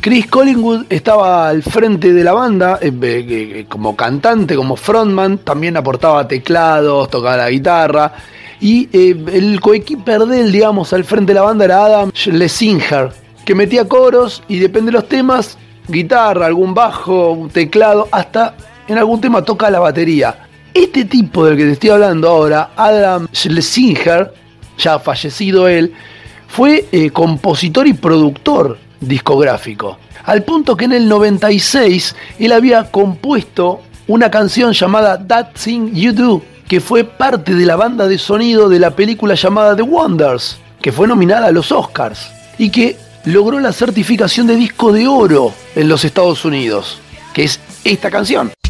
Chris Collingwood estaba al frente de la banda como cantante, como frontman, también aportaba teclados, tocaba la guitarra. Y el coequiper de él, digamos, al frente de la banda era Adam Schlesinger, que metía coros y depende de los temas, guitarra, algún bajo, un teclado, hasta en algún tema toca la batería. Este tipo del que te estoy hablando ahora, Adam Schlesinger, ya fallecido él, fue compositor y productor discográfico, al punto que en el 96 él había compuesto una canción llamada That Thing You Do, que fue parte de la banda de sonido de la película llamada The Wonders, que fue nominada a los Oscars y que logró la certificación de disco de oro en los Estados Unidos, que es esta canción.